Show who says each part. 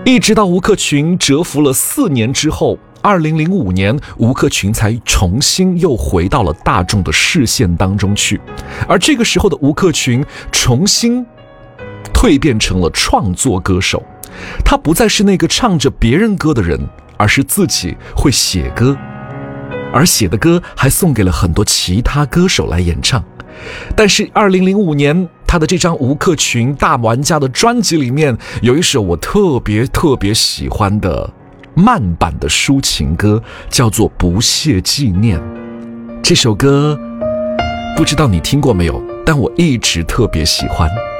Speaker 1: 一直到吴克群蛰伏了4年之后，2005年吴克群才重新又回到了大众的视线当中去。而这个时候的吴克群重新蜕变成了创作歌手，他不再是那个唱着别人歌的人，而是自己会写歌，而写的歌还送给了很多其他歌手来演唱。但是2005年他的这张吴克群大玩家的专辑里面有一首我特别喜欢的慢版的抒情歌，叫做《不懈纪念》。这首歌不知道你听过没有，但我一直特别喜欢。